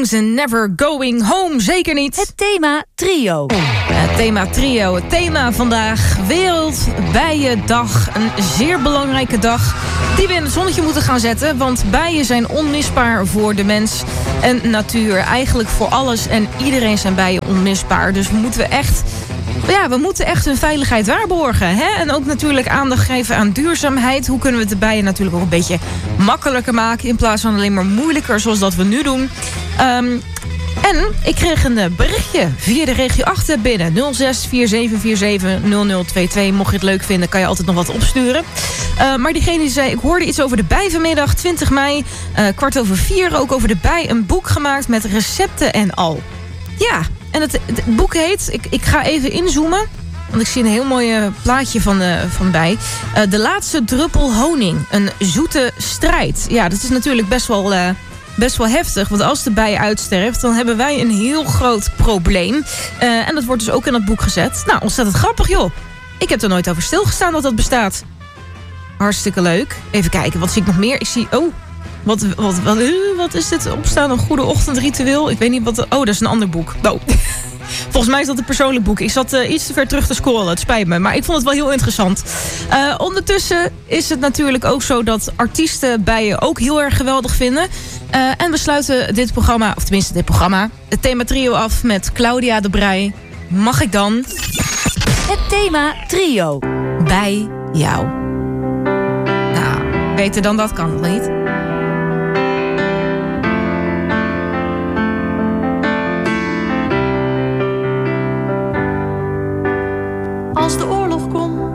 Stones en Never Going Home. Zeker niet. Het thema trio. Het thema trio. Het thema vandaag. Wereldbijendag. Een zeer belangrijke dag die we in het zonnetje moeten gaan zetten. Want bijen zijn onmisbaar voor de mens en natuur. Eigenlijk voor alles en iedereen zijn bijen onmisbaar. Dus we moeten echt hun veiligheid waarborgen. Hè? En ook natuurlijk aandacht geven aan duurzaamheid. Hoe kunnen we het de bijen natuurlijk ook een beetje makkelijker maken, in plaats van alleen maar moeilijker zoals dat we nu doen. En ik kreeg een berichtje via de regio 8 binnen. 06-4747-0022. Mocht je het leuk vinden, kan je altijd nog wat opsturen. Maar diegene die zei, ik hoorde iets over de bij vanmiddag, 20 mei, 15:15, ook over de bij. Een boek gemaakt met recepten en al. Ja, en het boek heet, ik ga even inzoomen, want ik zie een heel mooi plaatje van bij. De laatste druppel honing, een zoete strijd. Ja, dat is natuurlijk best wel heftig, want als de bij uitsterft, dan hebben wij een heel groot probleem. En dat wordt dus ook in het boek gezet. Nou, ontzettend grappig, joh. Ik heb er nooit over stilgestaan dat dat bestaat. Hartstikke leuk. Even kijken, wat zie ik nog meer? Ik zie, wat is dit opstaan? Een goede ochtendritueel? Ik weet niet wat... dat is een ander boek. Oh. Volgens mij is dat een persoonlijk boek. Ik zat iets te ver terug te scrollen. Het spijt me. Maar ik vond het wel heel interessant. Ondertussen is het natuurlijk ook zo dat artiesten bijen ook heel erg geweldig vinden. En we sluiten dit programma, of tenminste dit programma, het thema trio af met Claudia de Breij. Mag ik dan? Het thema trio. Bij jou. Nou, beter dan dat kan het niet. Als de